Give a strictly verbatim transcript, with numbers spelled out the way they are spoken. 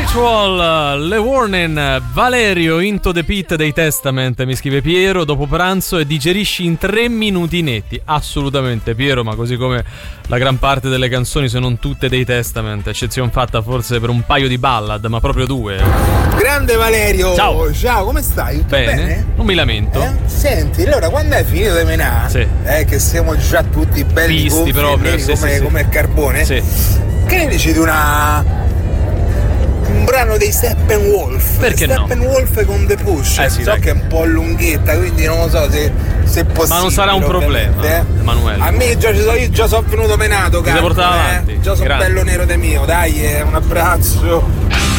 Ritual, Le Warning, Valerio, Into the Pit dei Testament, mi scrive Piero, dopo pranzo e digerisci in tre minuti netti. Assolutamente Piero, ma così come la gran parte delle canzoni, se non tutte, dei Testament, eccezione fatta forse per un paio di ballad, ma proprio due. Grande Valerio, ciao, ciao, come stai? Tutto bene? bene? Non mi lamento. Eh? Senti, allora quando hai finito di menare, sì, eh, che siamo già tutti belli visti proprio, sì, come, sì, sì. come il carbone, sì. Che ne dici di una un brano dei Steppenwolf? Perché no? Steppenwolf con The Push, eh sì, so dai, che è un po' lunghetta, quindi non lo so se, se è possibile. Ma non sarà un problema, eh? Emanuele. A me già, io già sono venuto menato, ti sei portato avanti, eh? Già sono grande. bello nero de mio, dai, eh, un abbraccio.